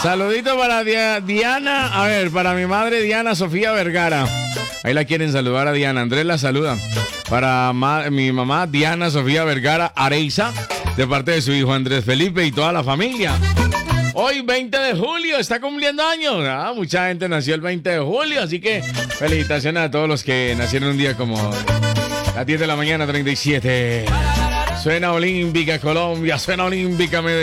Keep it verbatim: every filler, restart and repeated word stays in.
Saludito para Dia- Diana, a ver, para mi madre Diana Sofía Vergara. Ahí la quieren saludar a Diana. Andrés la saluda. Para ma- mi mamá Diana Sofía Vergara Areiza, de parte de su hijo Andrés Felipe y toda la familia. Hoy, veinte de julio, está cumpliendo años. Ah, mucha gente nació el veinte de julio, así que felicitaciones a todos los que nacieron un día como hoy. Las diez de la mañana, treinta y siete. Suena Olímpica Colombia, suena Olímpica Medellín.